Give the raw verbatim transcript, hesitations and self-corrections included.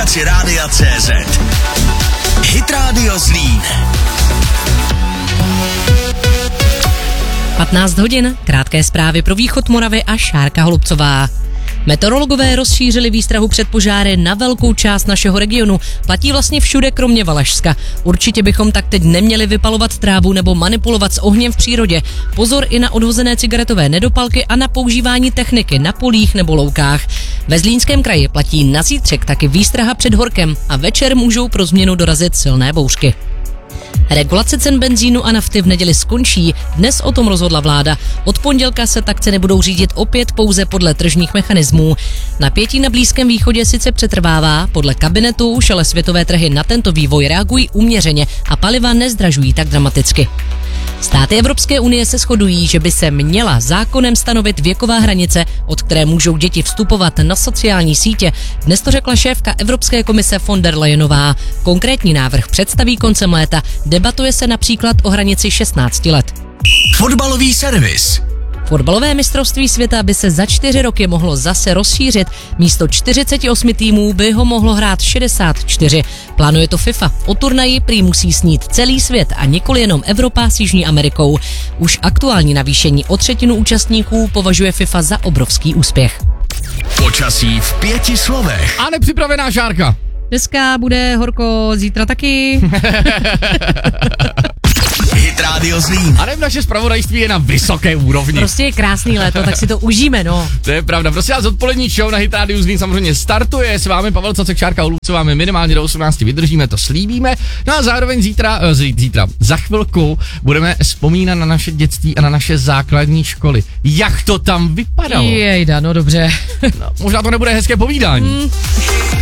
aplikaci Rádia C Z. Hit Radio Zlín. patnáct hodin, krátké zprávy pro východ Moravy a Šárka Holubcová. Meteorologové rozšířili výstrahu před požáry na velkou část našeho regionu. Platí vlastně všude kromě Valašska. Určitě bychom tak teď neměli vypalovat trávu nebo manipulovat s ohněm v přírodě. Pozor i na odhozené cigaretové nedopalky a na používání techniky na polích nebo loukách. Ve Zlínském kraji platí na zítřek taky výstraha před horkem a večer můžou pro změnu dorazit silné bouřky. Regulace cen benzínu a nafty v neděli skončí, dnes o tom rozhodla vláda. Od pondělka se tak ceny budou řídit opět pouze podle tržních mechanismů. Napětí na Blízkém východě sice přetrvává, podle kabinetu už ale světové trhy na tento vývoj reagují uměřeně a paliva nezdražují tak dramaticky. Státy Evropské unie se shodují, že by se měla zákonem stanovit věková hranice, od které můžou děti vstupovat na sociální sítě. Dnes to řekla šéfka Evropské komise von der Leyenová. Konkrétní návrh představí koncem léta. Debatuje se například o hranici šestnáct let. Fotbalový servis. Fotbalové mistrovství světa by se za čtyři roky mohlo zase rozšířit. Místo čtyřicet osm týmů by ho mohlo hrát šedesát čtyři. Plánuje to FIFA. O turnaji prý musí snít celý svět a nikoli jenom Evropa s Jižní Amerikou. Už aktuální navýšení o třetinu účastníků považuje FIFA za obrovský úspěch. Počasí v pěti slovech. A nepřipravená Šárka. Dneska bude horko, zítra taky. Hit Radio Zlín. A nevím, naše zpravodajství je na vysoké úrovni. Prostě je krásný léto, tak si to užijeme, no. To je pravda. Prostě vás odpolední show na Hit Radio Zlín samozřejmě startuje. S vámi Pavel Cacek, Šárka Holubcová, my minimálně do osmnácti vydržíme, to slíbíme. No a zároveň zítra, zítra, za chvilku budeme vzpomínat na naše dětství a na naše základní školy. Jak to tam vypadalo? Jejda, no dobře. No, možná to nebude hezké povídání. Mm.